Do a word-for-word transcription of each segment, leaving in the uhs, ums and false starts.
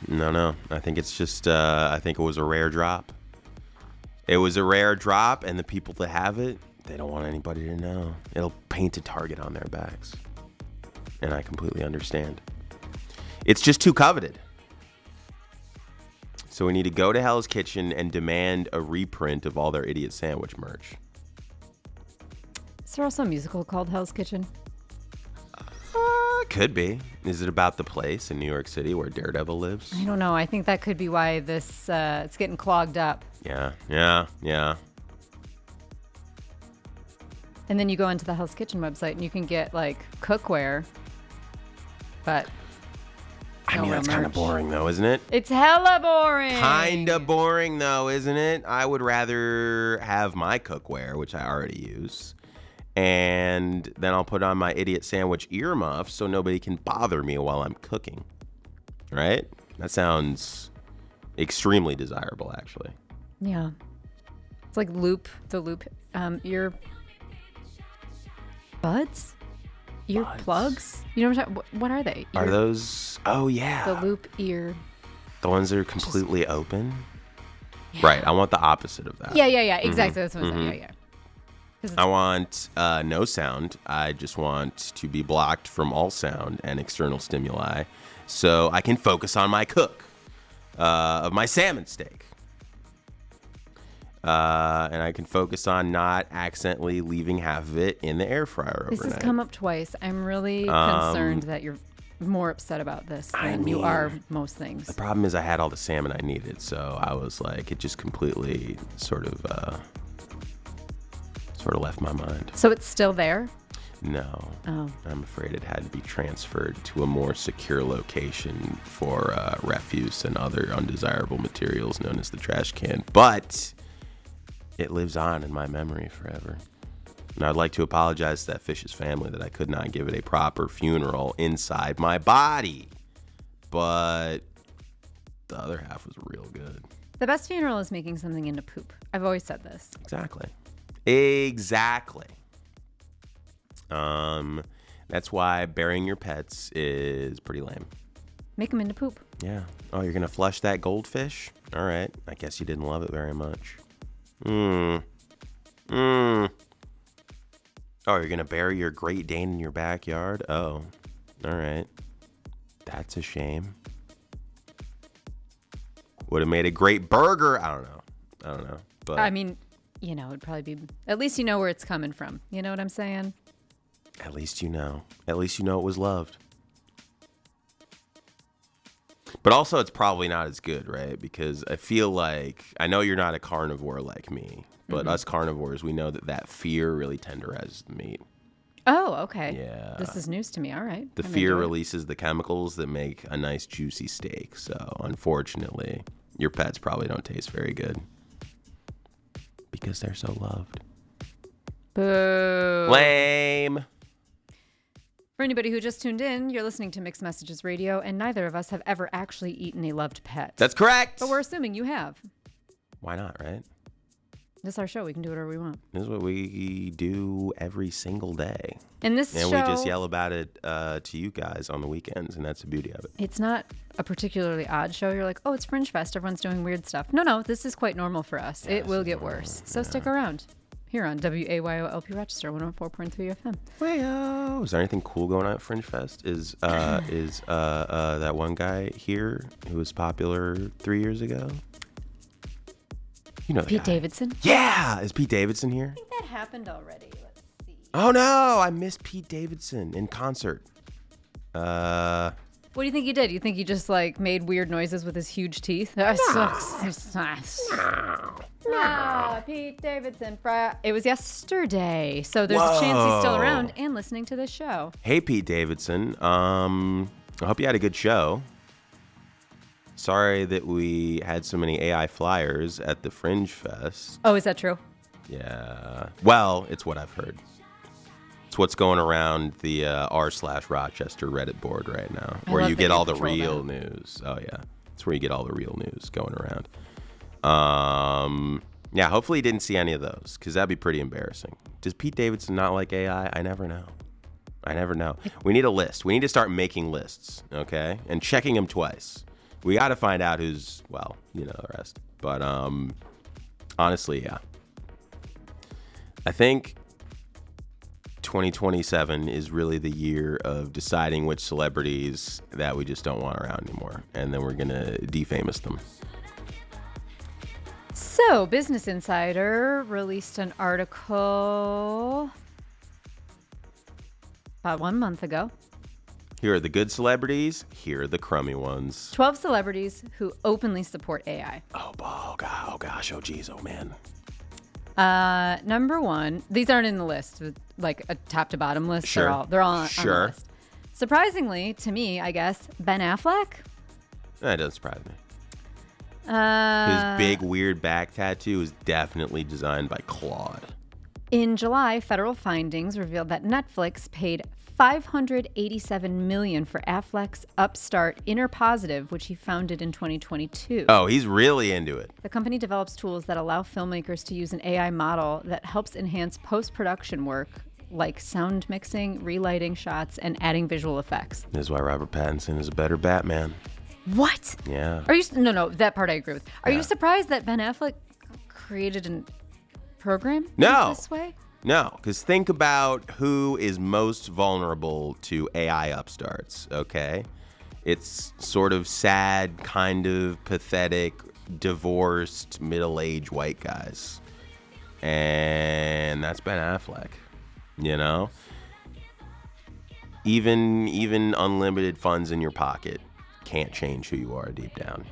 No, no. I think it's just, uh, I think it was a rare drop. It was a rare drop, and the people that have it, they don't want anybody to know. It'll paint a target on their backs. And I completely understand. It's just too coveted. So we need to go to Hell's Kitchen and demand a reprint of all their Idiot Sandwich merch. Is there also a musical called Hell's Kitchen? Uh, could be. Is it about the place in New York City where Daredevil lives? I don't know. I think that could be why this uh, it's getting clogged up. Yeah, yeah, yeah. And then you go into the Hell's Kitchen website and you can get like cookware, but I no mean, that's kind of merch. boring though, isn't it? It's hella boring. Kind of boring though, isn't it? I would rather have my cookware, which I already use, and then I'll put on my Idiot Sandwich earmuffs so nobody can bother me while I'm cooking. Right? That sounds extremely desirable, actually. Yeah. It's like loop, the loop um, ear buds? Ear Buds. plugs? You know what I'm talking, what are they? Are Ear- those? Oh yeah, The loop ear. the ones that are completely open. Yeah. Right. I want the opposite of that. Yeah, yeah, yeah. Exactly. That's what I'm saying. Yeah, yeah. 'Cause I want uh, no sound. I just want to be blocked from all sound and external stimuli so I can focus on my cook uh, of my salmon steak. Uh, and I can focus on not accidentally leaving half of it in the air fryer This overnight. has come up twice. I'm really Um, concerned that you're more upset about this I than you mean, are most things. The problem is I had all the salmon I needed, so I was like, it just completely sort of, uh, sort of left my mind. So it's still there? No, Oh. I'm afraid it had to be transferred to a more secure location for uh, refuse and other undesirable materials known as the trash can. But it lives on in my memory forever. And I'd like to apologize to that fish's family that I could not give it a proper funeral inside my body. But the other half was real good. The best funeral is making something into poop. I've always said this. Exactly. Exactly. Um, that's why burying your pets is pretty lame. Make them into poop. Yeah. Oh, you're going to flush that goldfish? All right. I guess you didn't love it very much. Mmm. Mmm. Oh, you're going to bury your Great Dane in your backyard? Oh. All right. That's a shame. Would have made a great burger. I don't know. I don't know. But I mean, you know, it'd probably be, at least you know where it's coming from. You know what I'm saying? at least you know. At least you know it was loved. But also, it's probably not as good, right? Because I feel like, I know you're not a carnivore like me, but Mm-hmm. us carnivores, we know that that fear really tenderizes the meat. Oh, okay. Yeah. This is news to me. All right. The I'm fear into it. releases the chemicals that make a nice juicy steak. So, unfortunately, your pets probably don't taste very good because they're so loved. Boo. Lame. For anybody who just tuned in, you're listening to Mixed Messages Radio, and neither of us have ever actually eaten a loved pet. That's correct. But we're assuming you have. Why not, right? This is our show. We can do whatever we want. This is what we do every single day. And this And show, we just yell about it uh, to you guys on the weekends, and that's the beauty of it. it's not a particularly odd show. You're like, oh, it's Fringe Fest. Everyone's doing weird stuff. No, no, this is quite normal for us. it will get worse. So stick around here on W A Y O L P Rochester one oh four point three F M. Wayo. Is there anything cool going on at Fringe Fest? Is uh, is uh, uh, that one guy here who was popular three years ago? You know the Pete guy. Davidson? Yeah, is Pete Davidson here? I think that happened already. Let's see. Oh no, I missed Pete Davidson in concert. Uh, What do you think he did? You think he just like made weird noises with his huge teeth? That sucks. No, Pete Davidson. Fri- It was yesterday, so there's a chance he's still Whoa. around and listening to this show. hey Pete Davidson. Um, I hope you had a good show. Sorry that we had so many A I flyers at the Fringe Fest. Oh, is that true? Yeah. Well, it's what I've heard. It's what's going around the uh, r slash Rochester Reddit board right now, I where love you that get you all the control real that. news. Oh yeah, it's where you get all the real news going around. Um, yeah. Hopefully, you didn't see any of those because that'd be pretty embarrassing. Does Pete Davidson not like A I? I never know. I never know. We need a list. We need to start making lists, okay, and checking them twice. We got to find out who's, well, you know the rest. But um, honestly, yeah. I think twenty twenty-seven is really the year of deciding which celebrities that we just don't want around anymore. And then we're going to defamous them. So, Business Insider released an article about one month ago. Here are the good celebrities. Here are the crummy ones. twelve celebrities who openly support A I. Oh, oh, God, oh gosh, oh, geez, oh, man. Uh, number one, these aren't in the list, like a top to bottom list. Sure. They're all, they're all on, sure. on the list. Surprisingly, to me, I guess, Ben Affleck. That doesn't surprise me. Uh, His big, weird back tattoo is definitely designed by Claude. In July, federal findings revealed that Netflix paid five hundred eighty-seven million dollars for Affleck's upstart Inner Positive, which he founded in twenty twenty-two. Oh, he's really into it. The company develops tools that allow filmmakers to use an A I model that helps enhance post-production work, like sound mixing, relighting shots, and adding visual effects. This is why Robert Pattinson is a better Batman. What? Yeah. Are you no no that part I agree with. Are Yeah. you surprised that Ben Affleck created a program No. this way? No, because think about who is most vulnerable to A I upstarts, okay? It's sort of sad, kind of pathetic, divorced, middle-aged white guys. And that's Ben Affleck, you know? Even even unlimited funds in your pocket can't change who you are deep down.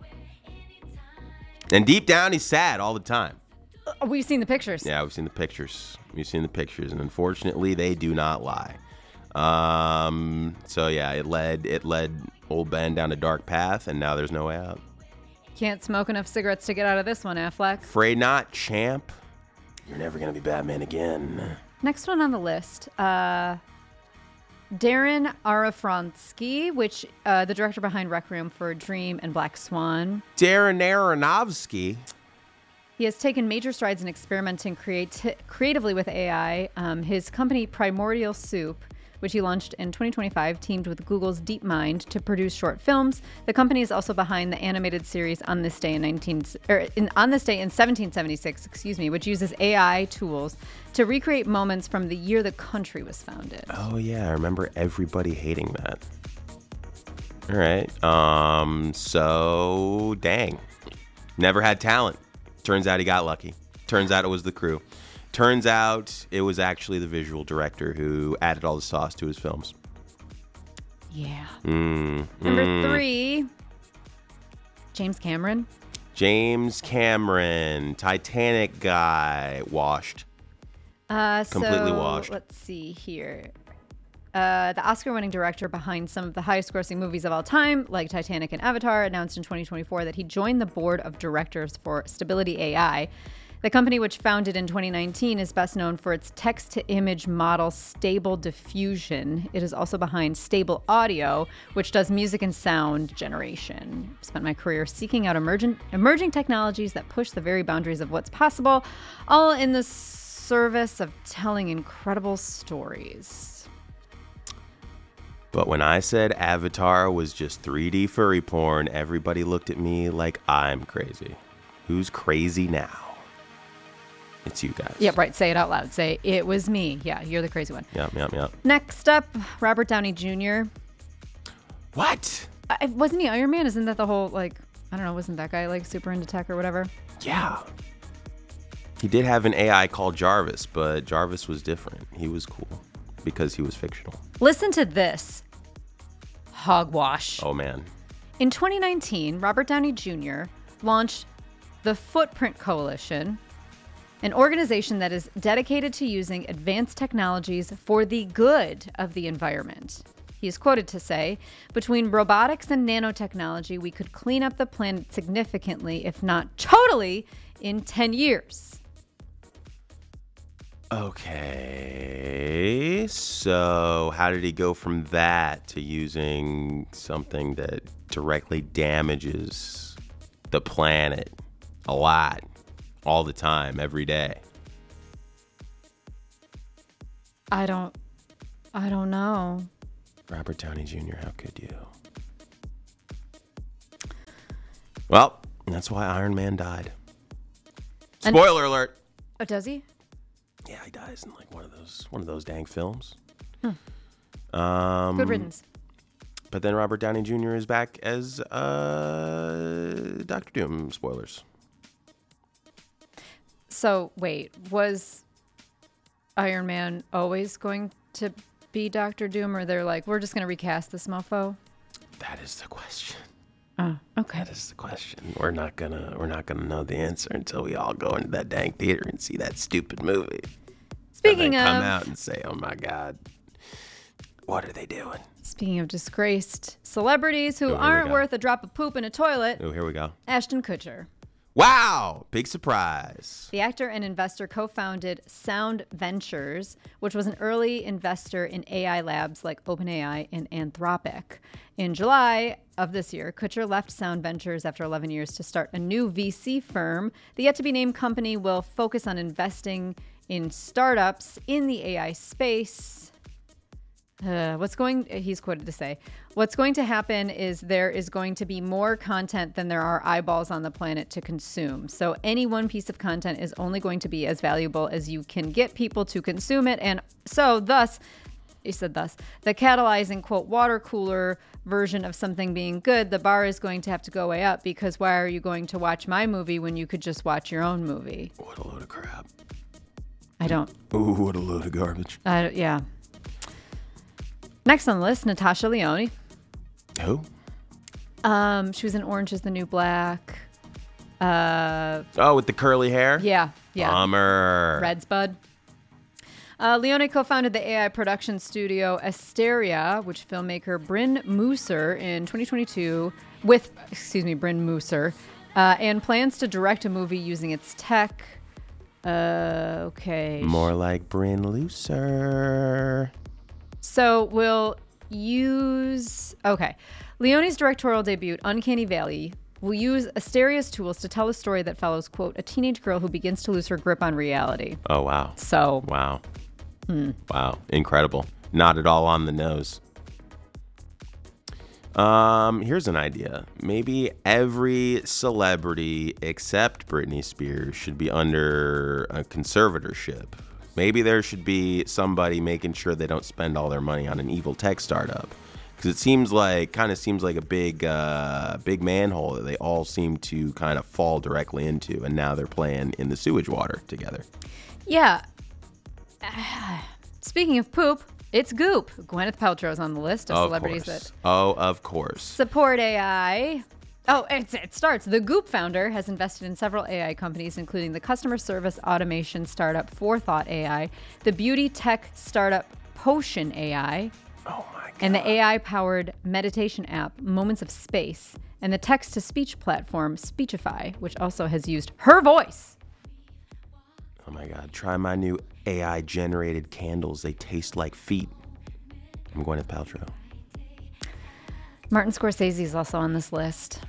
And deep down, he's sad all the time. Uh, We've seen the pictures. Yeah, we've seen the pictures. We've seen the pictures, and unfortunately, they do not lie. Um, so yeah, it led it led old Ben down a dark path, and now there's no way out. Can't smoke enough cigarettes to get out of this one, Affleck. Afraid not, champ. You're never gonna be Batman again. Next one on the list, uh, Darren Aronofsky, which uh, the director behind Requiem for a Dream and Black Swan. Darren Aronofsky. He has taken major strides in experimenting creati- creatively with A I. Um, his company, Primordial Soup, which he launched in twenty twenty-five, teamed with Google's DeepMind to produce short films. The company is also behind the animated series On This Day in nineteen or in, On This Day in seventeen seventy-six, excuse me, which uses A I tools to recreate moments from the year the country was founded. Oh yeah, I remember everybody hating that. All right. Um. So dang, never had talent. Turns out he got lucky. Turns out it was the crew. Turns out it was actually the visual director who added all the sauce to his films. Yeah. Mm, Number mm. three, James Cameron. James Cameron, Titanic guy, washed. Uh, Completely so, washed. Let's see here. Uh, the Oscar-winning director behind some of the highest-grossing movies of all time, like Titanic and Avatar, announced in twenty twenty-four that he joined the board of directors for Stability A I. The company, which founded in twenty nineteen, is best known for its text-to-image model Stable Diffusion. It is also behind Stable Audio, which does music and sound generation. Spent my career seeking out emergent, emerging technologies that push the very boundaries of what's possible, all in the service of telling incredible stories. But when I said Avatar was just three D furry porn, everybody looked at me like I'm crazy. Who's crazy now? It's you guys. Yep, right. Say it out loud. Say, it was me. Yeah, you're the crazy one. Yep, yep, yep. Next up, Robert Downey Junior What? I, wasn't he Iron Man? Isn't that the whole, like, I don't know, wasn't that guy, like, super into tech or whatever? Yeah. He did have an A I called Jarvis, but Jarvis was different. He was cool because he was fictional. Listen to this. Hogwash. Oh, man. In twenty nineteen, Robert Downey Junior launched the Footprint Coalition, an organization that is dedicated to using advanced technologies for the good of the environment. He is quoted to say, "Between robotics and nanotechnology, we could clean up the planet significantly, if not totally, in ten years. Okay, so how did he go from that to using something that directly damages the planet a lot, all the time, every day? I don't, I don't know. Robert Downey Junior, how could you? Well, that's why Iron Man died. And- Spoiler alert. Oh, does he? Yeah, he dies in like one of those one of those dang films. Hmm. Um, Good riddance. But then Robert Downey Junior is back as uh, Doctor Doom. Spoilers. So wait, was Iron Man always going to be Doctor Doom, or they're like, we're just going to recast this mofo? That is the question. Oh, okay. That is the question. We're not gonna we're not gonna know the answer until we all go into that dang theater and see that stupid movie. Speaking and then of come out and say, "Oh my God, what are they doing?" Speaking of disgraced celebrities who Oh, here we aren't go. worth a drop of poop in a toilet, Oh, here we go. Ashton Kutcher. Wow, big surprise. The actor and investor co-founded Sound Ventures, which was an early investor in A I labs like OpenAI and Anthropic. In July of this year, Kutcher left Sound Ventures after eleven years to start a new V C firm. The yet-to-be-named company will focus on investing in startups in the A I space. Uh, what's going, he's quoted to say, what's going to happen is there is going to be more content than there are eyeballs on the planet to consume. So any one piece of content is only going to be as valuable as you can get people to consume it. And so thus, he said thus, the catalyzing, quote, water cooler version of something being good, the bar is going to have to go way up, because why are you going to watch my movie when you could just watch your own movie? What a load of crap. I don't. Ooh, what a load of garbage. I, yeah. Next on the list, Natasha Lyonne. Who? Um, she was in Orange is the New Black. Uh, Oh, with the curly hair? yeah, yeah. Bummer. Red's Bud. Uh, Leone co-founded the A I production studio Asteria, which filmmaker Bryn Mooser in twenty twenty-two with, excuse me, Bryn Mooser, uh, and plans to direct a movie using its tech. Uh, okay. More like Bryn Looser. So we'll use, okay. Leone's directorial debut, Uncanny Valley, will use Asteria's tools to tell a story that follows, quote, a teenage girl who begins to lose her grip on reality. Oh, wow. So, Wow. hmm. Wow. Incredible. Not at all on the nose. Um, here's an idea. Maybe every celebrity except Britney Spears should be under a conservatorship. Maybe there should be somebody making sure they don't spend all their money on an evil tech startup. Because it seems like, kind of seems like a big, uh, big manhole that they all seem to kind of fall directly into. And now they're playing in the sewage water together. Yeah. Speaking of poop, it's Goop. Gwyneth Paltrow's on the list of, Of celebrities course. that Oh, of course. support A I. Oh, it's, it starts. The Goop founder has invested in several A I companies, including the customer service automation startup Forethought A I, the beauty tech startup Potion A I, Oh, my God. and the A I-powered meditation app Moments of Space, and the text-to-speech platform Speechify, which also has used her voice. Oh, my God. Try my new A I-generated candles. They taste like feet. I'm Gwyneth Paltrow. Martin Scorsese is also on this list.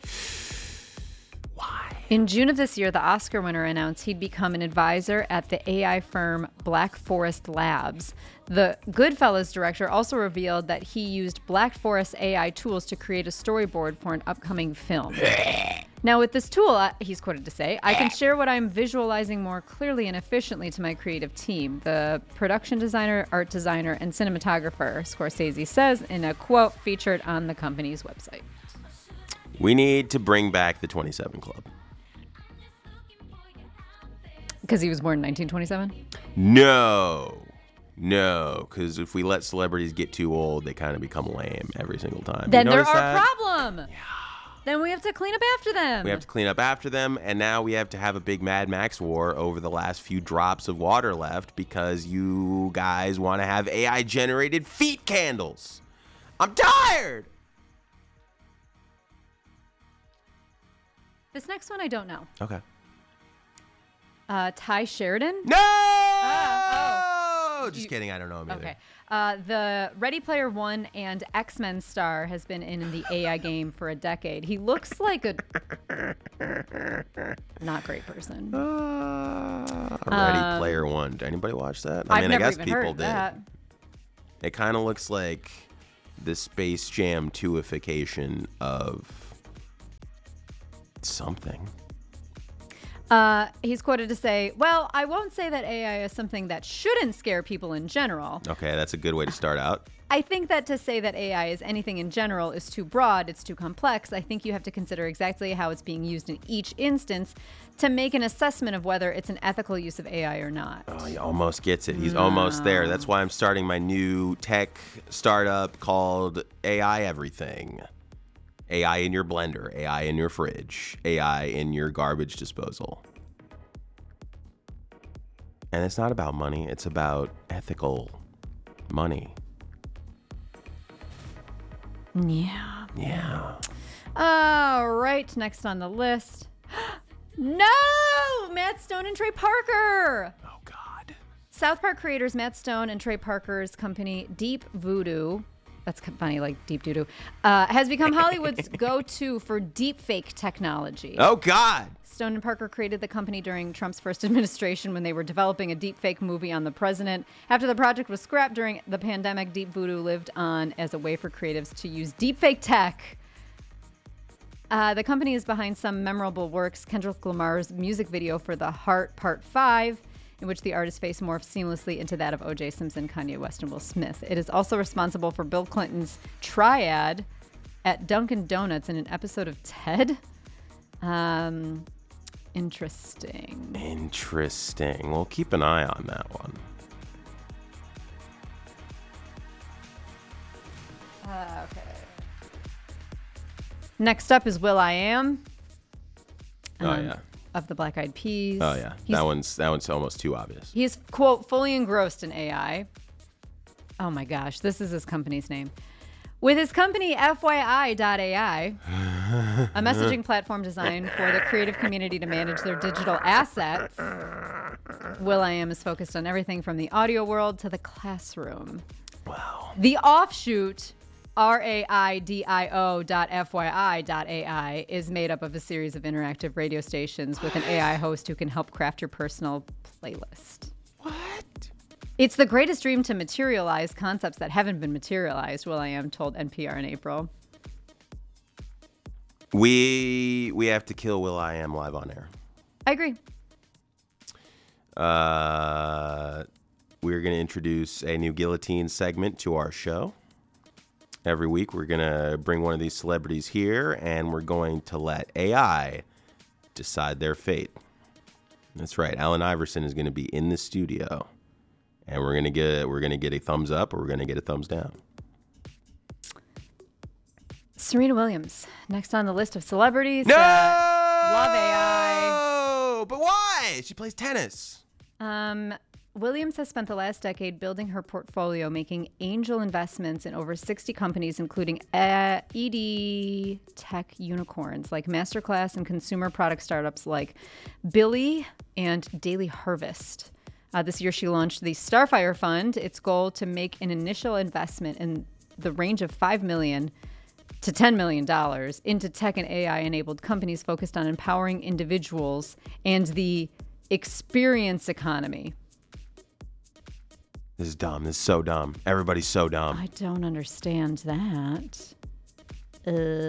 Why? In June of this year, the Oscar winner announced he'd become an advisor at the A I firm Black Forest Labs. The Goodfellas director also revealed that he used Black Forest A I tools to create a storyboard for an upcoming film. Now, with this tool, uh, he's quoted to say, I can share what I'm visualizing more clearly and efficiently to my creative team. The production designer, art designer, and cinematographer, Scorsese says in a quote featured on the company's website. We need to bring back the twenty-seven Club. Because he was born in nineteen twenty-seven? No. No, because if we let celebrities get too old, they kind of become lame every single time. Then You they're notice our that? problem. Yeah. Then we have to clean up after them. We have to clean up after them, and now we have to have a big Mad Max war over the last few drops of water left because you guys want to have A I-generated feet candles. I'm tired. This next one I don't know. Okay. Uh, Ty Sheridan? No! Ah, Just You- kidding. I don't know him either. Okay. Uh, the Ready Player One and X-Men star has been in the A I game for a decade. He looks like a not great person. Uh, Ready Um, Player One. Did anybody watch that? I I've mean, never I guess even people heard of did. that. It kind of looks like the Space Jam two-ification of It's something. Uh, he's quoted to say, well, I won't say that A I is something that shouldn't scare people in general. Okay, that's a good way to start out. I think that to say that A I is anything in general is too broad, it's too complex. I think you have to consider exactly how it's being used in each instance to make an assessment of whether it's an ethical use of A I or not. Oh, he almost gets it. He's no. almost there. That's why I'm starting my new tech startup called A I Everything. A I in your blender, A I in your fridge, A I in your garbage disposal. And it's not about money, it's about ethical money. Yeah. Yeah. All right, next on the list. No! Matt Stone and Trey Parker! Oh, God. South Park creators Matt Stone and Trey Parker's company Deep Voodoo, that's funny, like Deep Doo-Doo, uh, has become Hollywood's go-to for deepfake technology. Oh, God. Stone and Parker created the company during Trump's first administration when they were developing a deepfake movie on the president. After the project was scrapped during the pandemic, Deep Voodoo lived on as a way for creatives to use deepfake tech. Uh, the company is behind some memorable works, Kendrick Lamar's music video for The Heart Part five, in which the artist's face morphs seamlessly into that of O J Simpson, Kanye West, and Will Smith. It is also responsible for Bill Clinton's triad at Dunkin' Donuts in an episode of Ted. Um, interesting. Interesting. Well, keep an eye on that one. Uh, okay. Next up is will.i.am. Um, oh, yeah. Of the Black Eyed Peas. Oh, yeah. He's, that one's that one's almost too obvious. He's, quote, fully engrossed in A I. Oh, my gosh. This is his company's name. With his company, F Y I dot A I, a messaging platform designed for the creative community to manage their digital assets, will.i.am is focused on everything from the audio world to the classroom. Wow. The offshoot, R-A-I-D-I-O dot F-Y-I dot A-I, is made up of a series of interactive radio stations with an A I host who can help craft your personal playlist. What? It's the greatest dream to materialize concepts that haven't been materialized, will.i.am told N P R in April. We we have to kill will.i.am live on air. I agree. Uh, we're going to introduce a new guillotine segment to our show. Every week, we're going to bring one of these celebrities here, and we're going to let A I decide their fate. That's right. Allen Iverson is going to be in the studio, and we're going to get we're going to get a thumbs up or we're going to get a thumbs down. Serena Williams, next on the list of celebrities. No! That love A I. But why? She plays tennis. Um... Williams has spent the last decade building her portfolio, making angel investments in over sixty companies, including uh, E D tech unicorns like Masterclass and consumer product startups like Billy and Daily Harvest. Uh, this year, she launched the Starfire Fund. Its goal to make an initial investment in the range of five million dollars to ten million dollars into tech and A I-enabled companies focused on empowering individuals and the experience economy. This is dumb. This is so dumb. Everybody's so dumb. I don't understand that. Uh,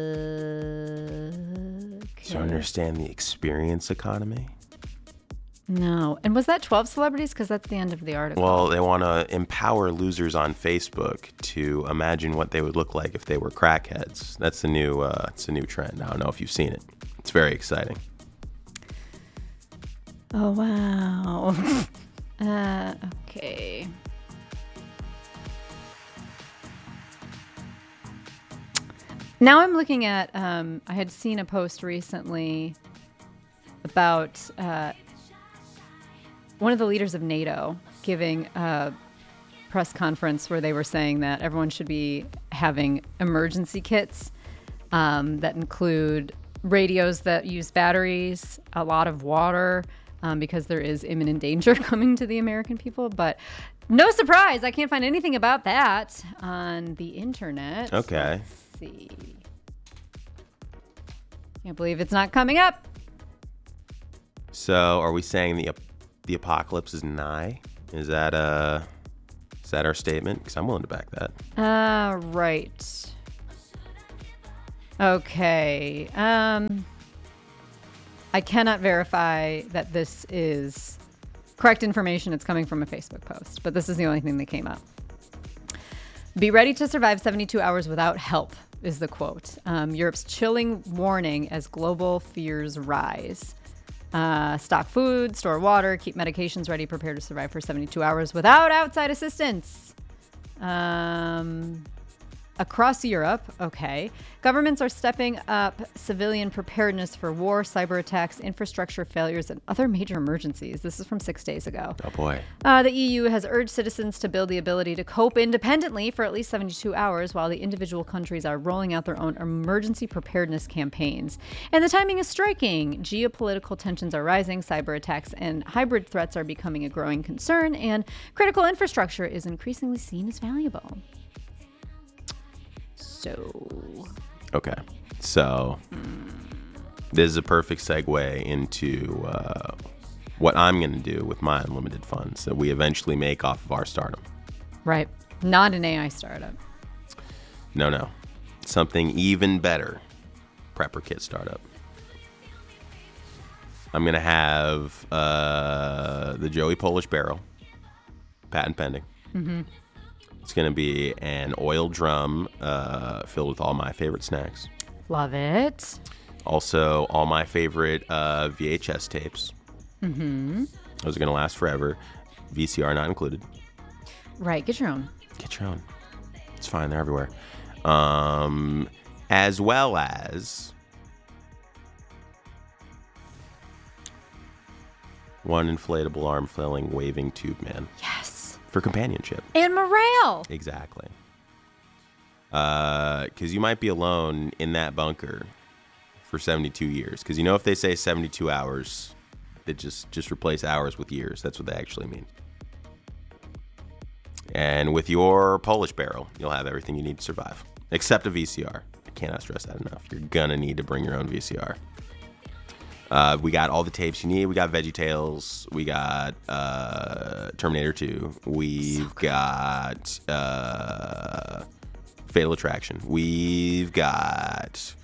okay. Do you understand the experience economy? No. And was that twelve celebrities? Because that's the end of the article. Well, they want to empower losers on Facebook to imagine what they would look like if they were crackheads. That's the new, uh, it's a new trend. I don't know if you've seen it. It's very exciting. Oh, wow. uh, okay. Now I'm looking at, um, I had seen a post recently about uh, one of the leaders of NATO giving a press conference where they were saying that everyone should be having emergency kits um, that include radios that use batteries, a lot of water, um, because there is imminent danger coming to the American people. But no surprise, I can't find anything about that on the internet. Okay. Let's see. Can't believe it's not coming up. So, are we saying the the apocalypse is nigh? Is that uh is that our statement? Because I'm willing to back that. Uh, right. Okay. Um, I cannot verify that this is correct information. It's coming from a Facebook post, but this is the only thing that came up. Be ready to survive seventy-two hours without help is the quote. Um, Europe's chilling warning as global fears rise. Uh, stock food, store water, keep medications ready, prepare to survive for seventy-two hours without outside assistance. Um... Across Europe, okay, governments are stepping up civilian preparedness for war, cyber attacks, infrastructure failures, and other major emergencies. This is from six days ago. Oh, boy. Uh, the E U has urged citizens to build the ability to cope independently for at least seventy-two hours, while the individual countries are rolling out their own emergency preparedness campaigns. And the timing is striking. Geopolitical tensions are rising, cyber attacks and hybrid threats are becoming a growing concern, and critical infrastructure is increasingly seen as valuable. So, okay, so this is a perfect segue into uh, what I'm going to do with my unlimited funds that we eventually make off of our startup. Right. Not an A I startup. No, no. Something even better. Prepper Kit startup. I'm going to have uh, the Joey Polish barrel, patent pending. Mm-hmm. It's going to be an oil drum uh, filled with all my favorite snacks. Love it. Also, all my favorite uh, V H S tapes. Mm-hmm. Those are going to last forever. V C R not included. Right. Get your own. Get your own. It's fine. They're everywhere. Um, as well as one inflatable arm-flailing waving tube man. Yes. For companionship. And morale. Exactly. Because uh, you might be alone in that bunker for seventy-two years. Because you know if they say seventy-two hours, they just, just replace hours with years. That's what they actually mean. And with your Polish barrel, you'll have everything you need to survive. Except a V C R. I cannot stress that enough. You're going to need to bring your own V C R. Uh, we got all the tapes you need. We got VeggieTales. We got uh, Terminator two. We've so got uh, Fatal Attraction. We've got...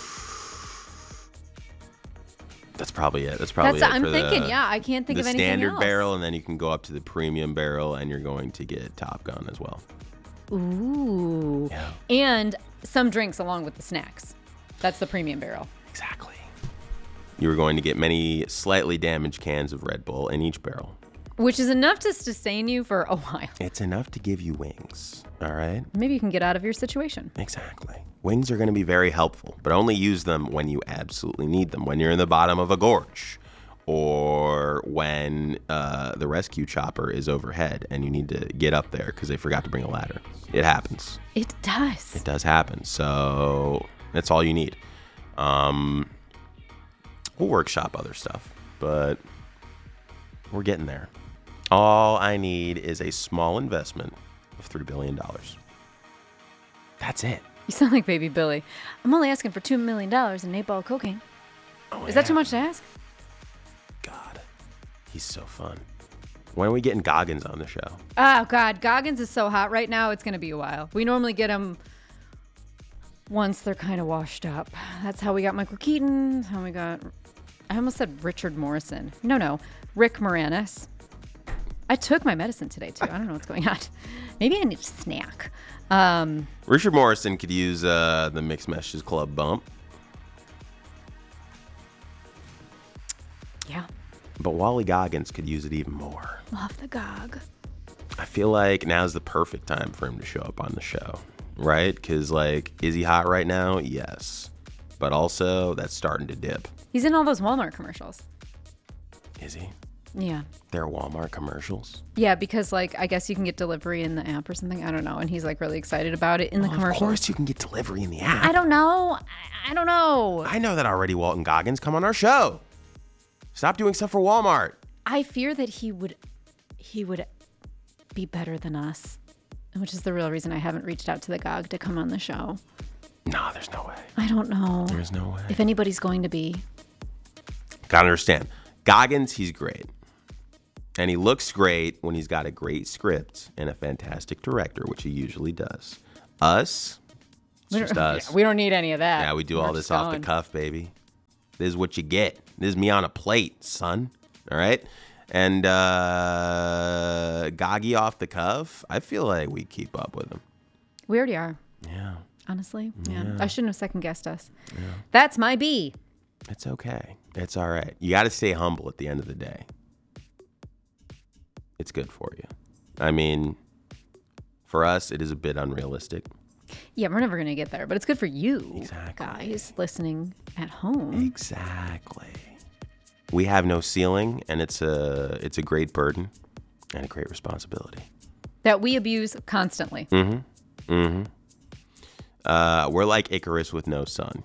That's probably it. That's probably That's, it. I'm for thinking, the, yeah, I can't think the of anything standard else. barrel, and then you can go up to the premium barrel, and you're going to get Top Gun as well. Ooh. Yeah. And some drinks along with the snacks. That's the premium barrel. Exactly. You were going to get many slightly damaged cans of Red Bull in each barrel. Which is enough to sustain you for a while. It's enough to give you wings, all right? Maybe you can get out of your situation. Exactly. Wings are going to be very helpful, but only use them when you absolutely need them. When you're in the bottom of a gorge, or when uh, the rescue chopper is overhead and you need to get up there because they forgot to bring a ladder. It happens. It does. It does happen. So that's all you need. Um... We'll workshop other stuff, but we're getting there. All I need is a small investment of three billion dollars. That's it. You sound like Baby Billy. I'm only asking for two million dollars in eight ball cocaine. Oh, is yeah. that too much to ask? God, he's so fun. When are we getting Goggins on the show? Oh, God. Goggins is so hot right now, it's going to be a while. We normally get him once they're kind of washed up. That's how we got Michael Keaton. How we got... I almost said Richard Morrison. No, no. Rick Moranis. I took my medicine today, too. I don't know what's going on. Maybe I need a snack. Um, Richard Morrison could use uh, the Mixed Messages Club bump. Yeah. But Wally Goggins could use it even more. Love the Gog. I feel like now's the perfect time for him to show up on the show, right? Because, like, is he hot right now? Yes. But also, that's starting to dip. He's in all those Walmart commercials. Is he? Yeah. They're Walmart commercials? Yeah, because, like, I guess you can get delivery in the app or something. I don't know. And he's, like, really excited about it in the well, commercial. Of course you can get delivery in the app. I don't know. I, I don't know. I know that already, Walton Goggins. Come on our show. Stop doing stuff for Walmart. I fear that he would, he would be better than us, which is the real reason I haven't reached out to the Gog to come on the show. No, there's no way. I don't know. There's no way. If anybody's going to be. Gotta understand. Goggins, he's great. And he looks great when he's got a great script and a fantastic director, which he usually does. Us, it's just us. We don't need any of that. Yeah, we do We're all this just off going. the cuff, baby. This is what you get. This is me on a plate, son. All right? And uh, Gagi off the cuff, I feel like we keep up with him. We already are. Yeah. Honestly. Yeah. Yeah. I shouldn't have second guessed us. Yeah. That's my B. It's okay. It's all right. You got to stay humble at the end of the day. It's good for you. I mean, for us, it is a bit unrealistic. Yeah, we're never going to get there, but it's good for you, Exactly. guys listening at home. Exactly. We have no ceiling, and it's a it's a great burden and a great responsibility. That we abuse constantly. Mm-hmm. Mm-hmm. Uh, we're like Icarus with no sun.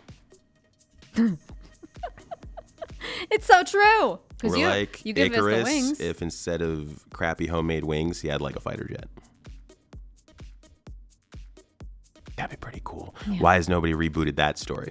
It's so true. We're you, like you give Icarus us the wings. if instead of crappy homemade wings, he had like a fighter jet. That'd be pretty cool. Yeah. Why has nobody rebooted that story?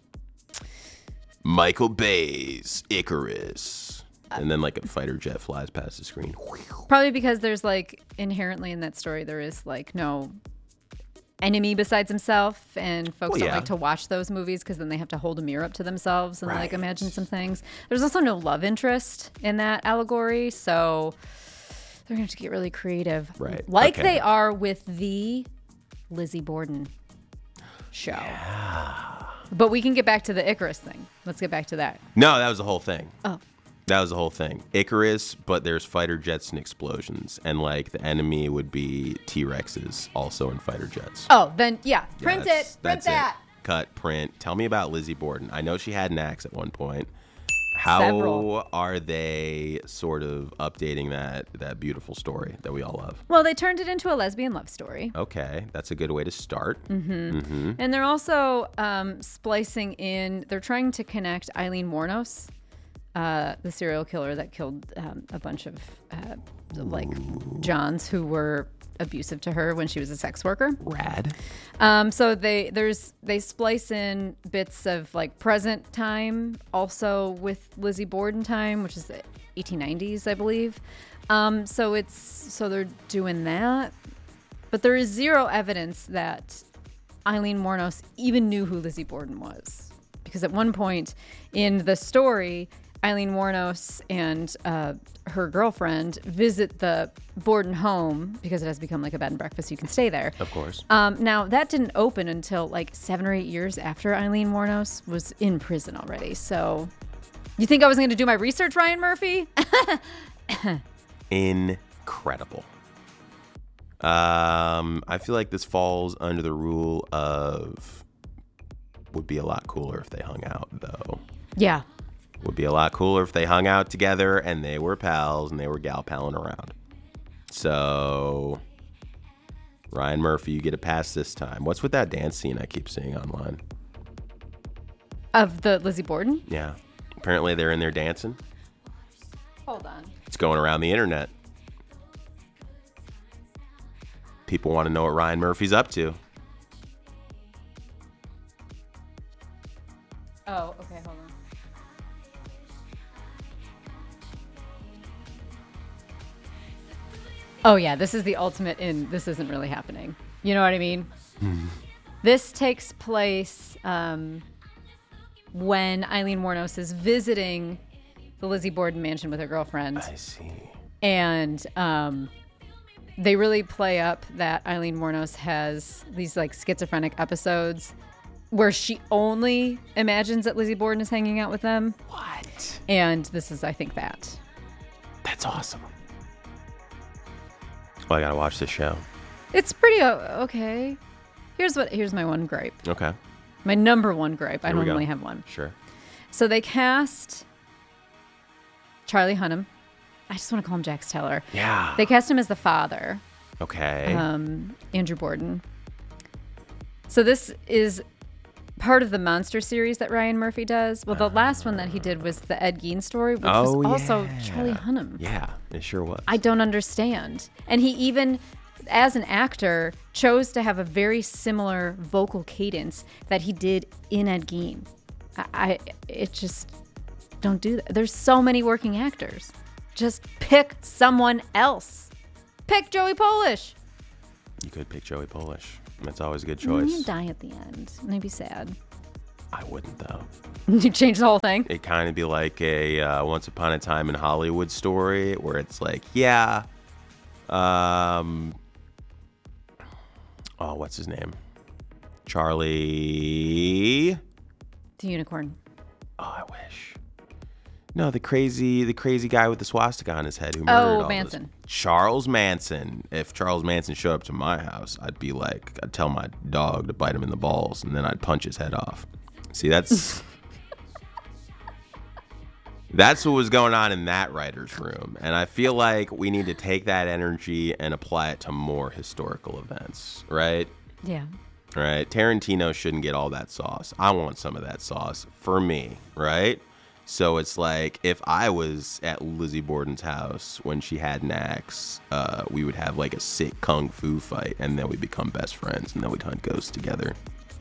Michael Bay's Icarus. And then like a fighter jet flies past the screen. Probably because there's like inherently in that story, there is like no enemy besides himself, and folks well, don't yeah. like to watch those movies because then they have to hold a mirror up to themselves and right. like imagine some things. There's also no love interest in that allegory, so they're gonna have to get really creative, right? Like okay. they are with the Lizzie Borden show. Yeah. But we can get back to the Icarus thing. Let's get back to that. No, that was the whole thing. Oh. That was the whole thing. Icarus, but there's fighter jets and explosions. And, like, the enemy would be T-Rexes, also in fighter jets. Oh, then, yeah. Print yeah, it. Print that's that. It. Cut, print. Tell me about Lizzie Borden. I know she had an axe at one point. How Several. are they sort of updating that that beautiful story that we all love? Well, they turned it into a lesbian love story. Okay, that's a good way to start. Mm-hmm. Mm-hmm. And they're also um, splicing in, they're trying to connect Eileen Wuornos, uh, the serial killer that killed um, a bunch of uh, like Johns who were abusive to her when she was a sex worker. Rad. Um, so they there's they splice in bits of like present time, also with Lizzie Borden time, which is the eighteen nineties, I believe. Um, so it's so they're doing that, but there is zero evidence that Eileen Wuornos even knew who Lizzie Borden was, because at one point in the story, Eileen Wuornos and uh, her girlfriend visit the Borden home because it has become like a bed and breakfast. You can stay there. Of course. Um, now, that didn't open until like seven or eight years after Eileen Wuornos was in prison already. So you think I was going to do my research, Ryan Murphy? Incredible. Um, I feel like this falls under the rule of would be a lot cooler if they hung out, though. Yeah. Would be a lot cooler if they hung out together and they were pals and they were gal palling around. So, Ryan Murphy, you get a pass this time. What's with that dance scene I keep seeing online? Of the Lizzie Borden? Yeah. Apparently they're in there dancing. Hold on. It's going around the internet. People want to know what Ryan Murphy's up to. Oh, okay, hold on. Oh, yeah, this is the ultimate in this isn't really happening. You know what I mean? This takes place um, when Eileen Wuornos is visiting the Lizzie Borden mansion with her girlfriend. I see. And um, they really play up that Eileen Wuornos has these like schizophrenic episodes where she only imagines that Lizzie Borden is hanging out with them. What? And this is, I think, that. That's awesome. Well, I gotta watch this show. It's pretty o- okay. Here's what. Here's my one gripe. Okay. My number one gripe. I Here we normally go. have one. Sure. So they cast Charlie Hunnam. I just want to call him Jax Teller. Yeah. They cast him as the father, Okay. um, Andrew Borden. So this is part of the Monster series that Ryan Murphy does. Well, the last one that he did was the Ed Gein story, which oh, was also yeah. Charlie Hunnam. Yeah, it sure was. I don't understand. And he even, as an actor, chose to have a very similar vocal cadence that he did in Ed Gein. I, I it just don't do that. There's so many working actors. Just pick someone else. Pick Joey Polish. You could pick Joey Polish. That's always a good And choice. he'd die at the end, and I'd be sad. I wouldn't, though. You change the whole thing? It kind of be like a uh, Once Upon a Time in Hollywood story where it's like, yeah, um, oh, what's his name? Charlie. The unicorn. Oh, I wish. No, the crazy, the crazy guy with the swastika on his head who murdered all Oh, Manson. those. Charles Manson. If Charles Manson showed up to my house, I'd be like, I'd tell my dog to bite him in the balls, and then I'd punch his head off. See, that's that's what was going on in that writer's room, and I feel like we need to take that energy and apply it to more historical events, right? Yeah. Right? Tarantino shouldn't get all that sauce. I want some of that sauce for me, right? So it's like if I was at Lizzie Borden's house when she had an axe, uh, we would have like a sick kung fu fight, and then we become best friends, and then we'd hunt ghosts together.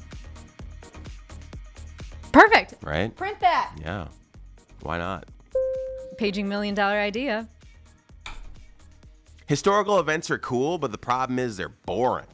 Perfect. Right? Print that. Yeah. Why not? Paging million dollar idea. Historical events are cool, but the problem is they're boring.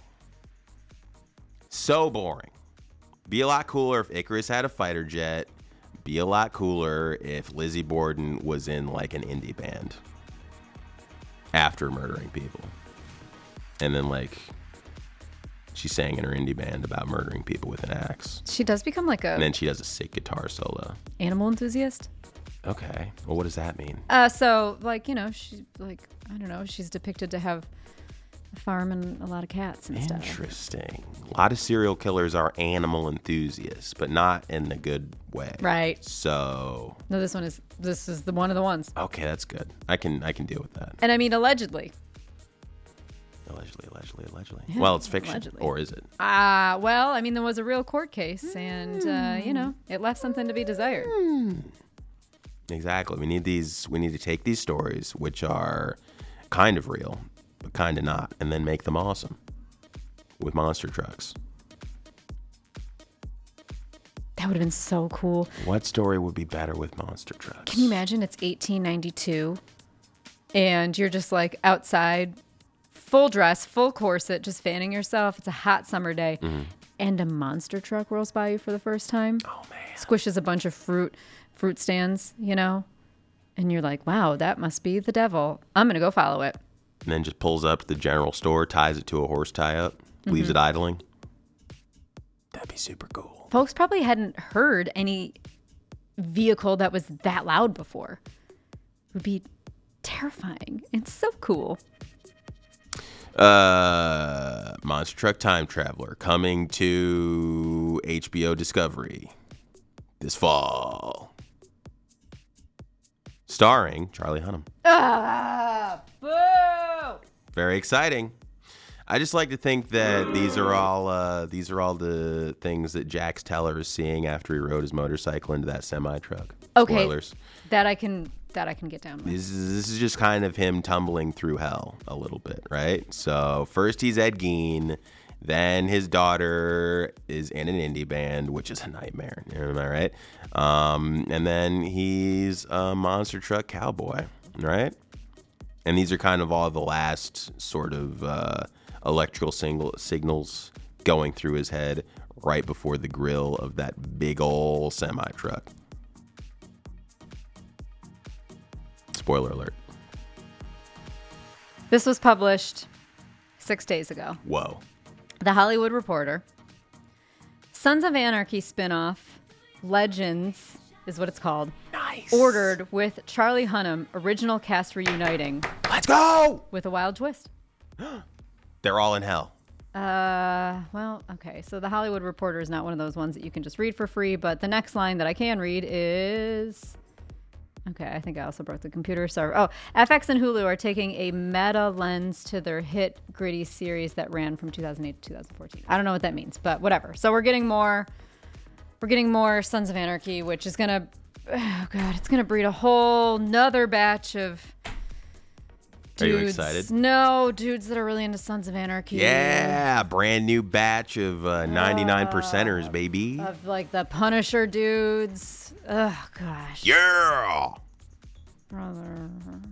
So boring. Be a lot cooler if Icarus had a fighter jet. Be a lot cooler if Lizzie Borden was in like an indie band after murdering people. And then like she sang in her indie band about murdering people with an axe. She does become like a And then she does a sick guitar solo. animal enthusiast. Okay. Well, what does that mean? Uh, so like, you know, she like, I don't know, she's depicted to have a farm and a lot of cats and stuff. Interesting. A lot of serial killers are animal enthusiasts, but not in the good way. Right. So, No, this one is this is the one of the ones. okay, that's good. I can I can deal with that. And I mean allegedly. Allegedly, allegedly, allegedly. Yeah, well, it's fiction, allegedly. or is it? Ah, uh, well, I mean there was a real court case and uh, you know, it left something to be desired. Exactly. We need these. We need to take these stories, which are kind of real, but kind of not, and then make them awesome with monster trucks. That would have been so cool. What story would be better with monster trucks? Can you imagine it's eighteen ninety-two and you're just like outside, full dress, full corset, just fanning yourself. It's a hot summer day. Mm-hmm. And a monster truck rolls by you for the first time. Oh man! Squishes a bunch of fruit, fruit stands, you know, and you're like, "Wow, that must be the devil. I'm gonna go follow it." And then just pulls up to the general store, ties it to a horse tie-up, mm-hmm. leaves it idling. That'd be super cool. Folks probably hadn't heard any vehicle that was that loud before. It would be terrifying. It's so cool. Uh, Monster Truck Time Traveler coming to H B O Discovery this fall. Starring Charlie Hunnam. Ah, boo! Very exciting. I just like to think that these are all uh, these are all the things that Jax Teller is seeing after he rode his motorcycle into that semi truck. Okay, Spoilers. that I can that I can get down with. This is, this is just kind of him tumbling through hell a little bit, right? So first he's Ed Gein, then his daughter is in an indie band, which is a nightmare. Am I right? Um, and then he's a monster truck cowboy, right? And these are kind of all the last sort of uh, electrical single, signals going through his head right before the grill of that big ol' semi truck. Spoiler alert. This was published six days ago. Whoa. The Hollywood Reporter. Sons of Anarchy spinoff, Legends is what it's called. Nice. Ordered with Charlie Hunnam, original cast reuniting. Let's go! With a wild twist. They're all in hell. Uh, well, okay. So the Hollywood Reporter is not one of those ones that you can just read for free, but the next line that I can read is... Okay, I think I also broke the computer. Sorry. Oh, F X and Hulu are taking a meta lens to their hit gritty series that ran from two thousand eight to two thousand fourteen. I don't know what that means, but whatever. So we're getting more, we're getting more Sons of Anarchy, which is gonna, oh god, it's gonna breed a whole nother batch of dudes. Are you excited? No, dudes that are really into Sons of Anarchy. Yeah, brand new batch of uh, ninety-nine percenters, baby. Of like the Punisher dudes. Oh gosh. Yeah. Brother.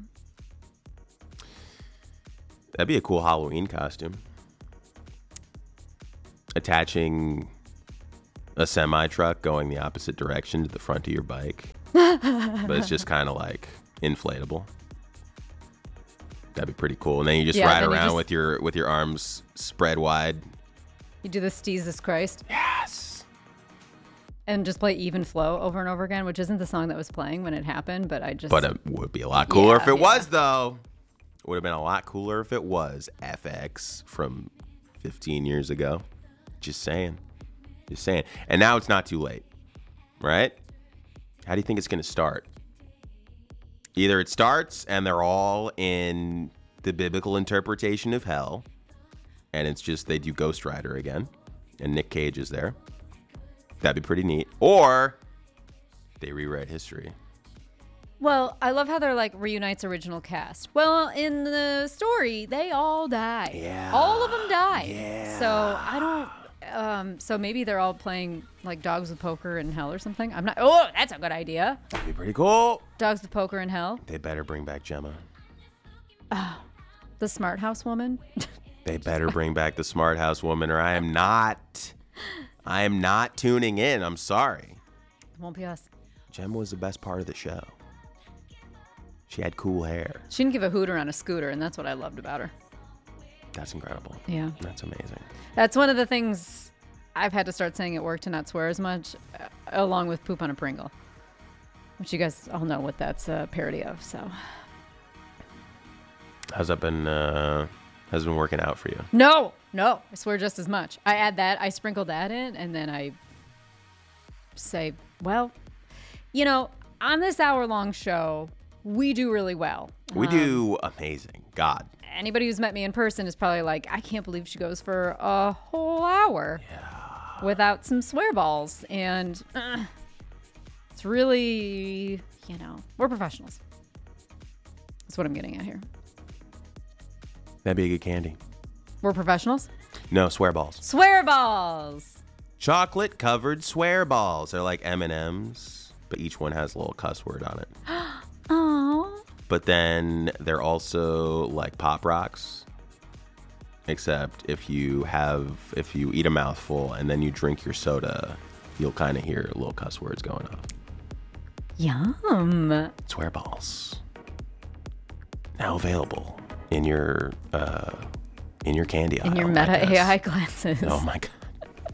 That'd be a cool Halloween costume. Attaching a semi truck going the opposite direction to the front of your bike, but it's just kind of like inflatable. That'd be pretty cool. And then you just Yeah, ride then you around just- with your with your arms spread wide. You do the Jesus Christ Yes. and just play Even Flow over and over again, which isn't the song that was playing when it happened, but I just. But it would be a lot cooler Yeah, if it yeah. was, though. It would have been a lot cooler if it was F X from fifteen years ago. Just saying. Just saying. And now it's not too late, right? How do you think it's going to start? Either it starts and they're all in the biblical interpretation of hell, and it's just they do Ghost Rider again, and Nick Cage is there. That'd be pretty neat. Or they rewrite history. Well, I love how they're like reunites original cast. Well, in the story, they all die. Yeah. All of them die. Yeah. So I don't. Um, so maybe they're all playing like Dogs with Poker in Hell or something. I'm not. Oh, that's a good idea. That'd be pretty cool. Dogs with Poker in Hell. They better bring back Gemma. The Smart House Woman. They better bring back the Smart House Woman, or I am not. I am not tuning in. I'm sorry. It won't be us. Gemma was the best part of the show. She had cool hair. She didn't give a hooter on a scooter, and that's what I loved about her. That's incredible. Yeah. That's amazing. That's one of the things I've had to start saying at work to not swear as much, uh, along with poop on a Pringle, which you guys all know what that's a parody of. So How's that been? Uh, has it been working out for you? no, no, I swear just as much. I add that, I sprinkle that in, and then I say, well, you know, on this hour-long show, we do really well. We do amazing. God. Anybody who's met me in person is probably like, I can't believe she goes for a whole hour without some swear balls. And uh, it's really, you know, we're professionals. That's what I'm getting at here. That'd be a good candy. We're professionals? No, swear balls. Swear balls. Chocolate covered swear balls. They're like M and M's, but each one has a little cuss word on it. Oh. But then they're also like Pop Rocks, except if you have, if you eat a mouthful and then you drink your soda, you'll kind of hear little cuss words going off. Yum. Swear balls. Now available in your, uh, in your candy aisle. In your I Meta guess. A I glasses. Oh my God.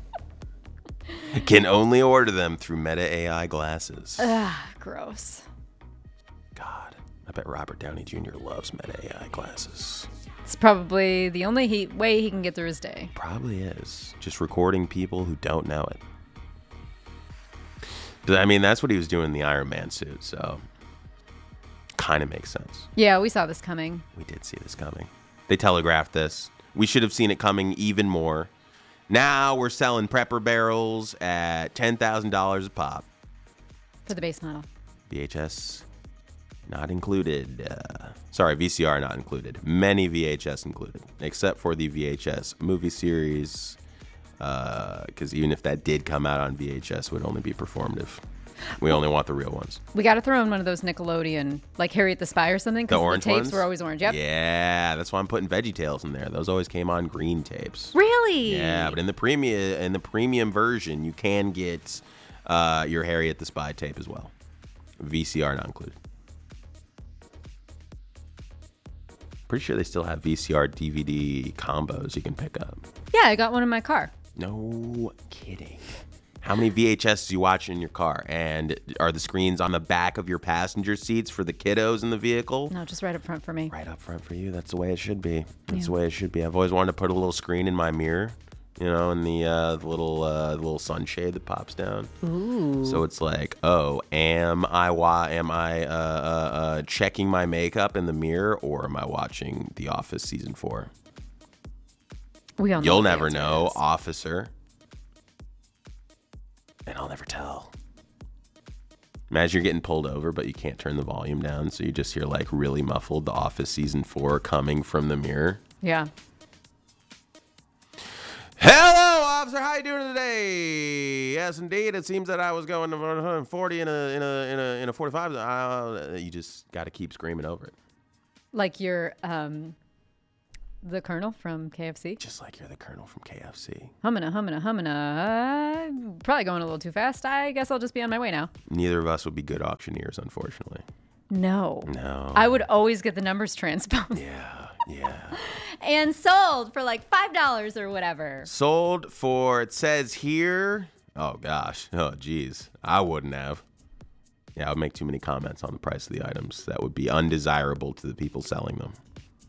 Can only order them through Meta A I glasses. Ugh, gross. God, I bet Robert Downey Junior loves Meta A I glasses. It's probably the only he- way he can get through his day. Probably is. Just recording people who don't know it. But, I mean, that's what he was doing in the Iron Man suit, so kind of makes sense. Yeah, we saw this coming. We did see this coming. They telegraphed this. We should have seen it coming even more. Now we're selling prepper barrels at ten thousand dollars a pop. For the base model. V H S not included. Uh, sorry, V C R not included. Many V H S included, except for the V H S movie series. Because uh, even if that did come out on V H S, it would only be performative. We only want the real ones. We got to throw in one of those Nickelodeon, like Harriet the Spy or something, The because orange the tapes ones? were always orange. Yep. Yeah, that's why I'm putting VeggieTales in there. Those always came on green tapes. Really? Yeah, but in the premium in the premium version, you can get uh, your Harriet the Spy tape as well. V C R not included. Pretty sure they still have V C R D V D combos you can pick up. Yeah, I got one in my car. No kidding. How many V H S do you watch in your car? And are the screens on the back of your passenger seats for the kiddos in the vehicle? No, just right up front for me. Right up front for you. That's the way it should be. That's Yeah. the way it should be. I've always wanted to put a little screen in my mirror, you know, in the, uh, the little uh, the little sunshade that pops down. Ooh. So it's like, oh, am I wa- am I uh, uh, uh, checking my makeup in the mirror, or am I watching The Office season four? We all know You'll what the never answer know, is. officer. And I'll never tell. Imagine you're getting pulled over, but you can't turn the volume down, so you just hear like really muffled The Office season four coming from the mirror. Yeah. Hello, officer. How you doing today? Yes, indeed. It seems that I was going to one forty in a in a in a in a forty-five. Uh, you just got to keep screaming over it. Like you're um, the Colonel from K F C. Just like you're the Colonel from K F C. Hummina, hummina, hummina. Uh, probably going a little too fast. I guess I'll just be on my way now. Neither of us would be good auctioneers, unfortunately. No. No. I would always get the numbers transposed. Yeah, yeah. And sold for like five dollars or whatever. Sold for, it says here, oh gosh, oh geez, I wouldn't have. Yeah, I would make too many comments on the price of the items. That would be undesirable to the people selling them.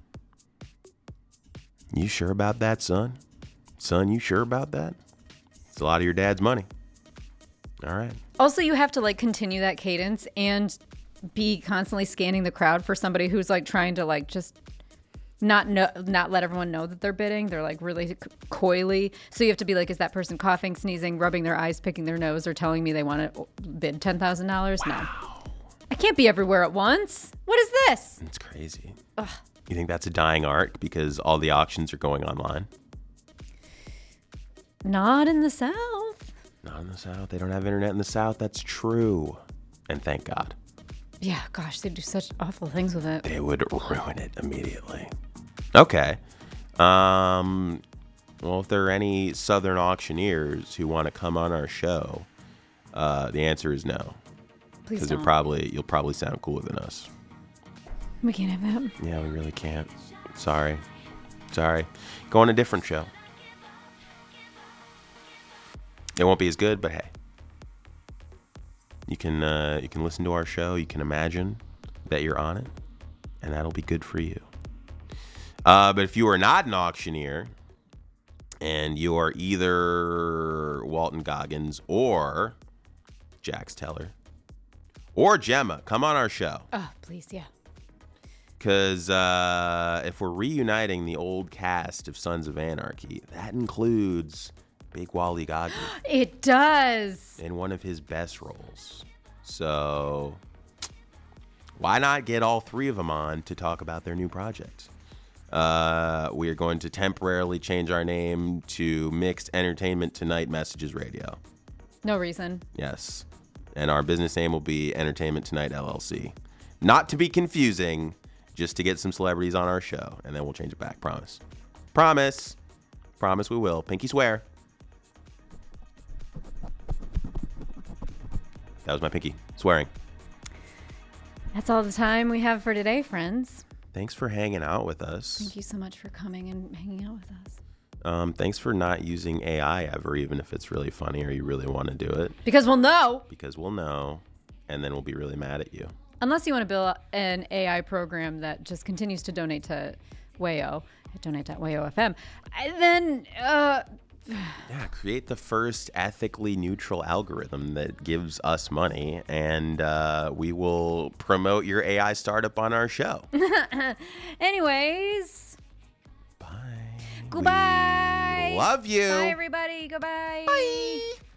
You sure about that, son? Son, you sure about that? It's a lot of your dad's money. All right. Also, you have to like continue that cadence and be constantly scanning the crowd for somebody who's like trying to like just not know, not let everyone know that they're bidding. They're like really coyly. So you have to be like, is that person coughing, sneezing, rubbing their eyes, picking their nose, or telling me they want to bid ten thousand dollars? Wow. No. I can't be everywhere at once. What is this? It's crazy. Ugh. You think that's a dying art because all the auctions are going online? Not in the South. Not in the South. They don't have internet in the South. That's true. And thank God. Yeah, gosh, they do such awful things with it. They would ruin it immediately. Okay. Um, well, if there are any Southern auctioneers who want to come on our show, uh, the answer is no. Please Because don't. probably you'll probably sound cooler than us. We can't have that. Yeah, we really can't. Sorry. Sorry. Go on a different show. It won't be as good, but hey. You can uh, you can listen to our show. You can imagine that you're on it, and that'll be good for you. Uh, but if you are not an auctioneer, and you are either Walton Goggins or Jax Teller or Gemma, come on our show. Oh, please, yeah. Because uh, if we're reuniting the old cast of Sons of Anarchy, that includes Big Wally Goggins. It does. In one of his best roles. So why not get all three of them on to talk about their new project? Uh, we are going to temporarily change our name to Mixed Entertainment Tonight Messages Radio. No reason. Yes. And our business name will be Entertainment Tonight L L C. Not to be confusing, just to get some celebrities on our show. And then we'll change it back. Promise. Promise. Promise we will. Pinky swear. That was my pinky swearing. That's all the time we have for today, friends. Thanks for hanging out with us. Thank you so much for coming and hanging out with us. Um, thanks for not using A I ever, even if it's really funny or you really want to do it. Because we'll know. Because we'll know, and then we'll be really mad at you. Unless you want to build an A I program that just continues to donate to Wayo, donate to Wayo F M, then... Uh, Yeah, create the first ethically neutral algorithm that gives us money, and uh, we will promote your A I startup on our show. Anyways. Bye. Goodbye. We love you. Bye, everybody. Goodbye. Bye.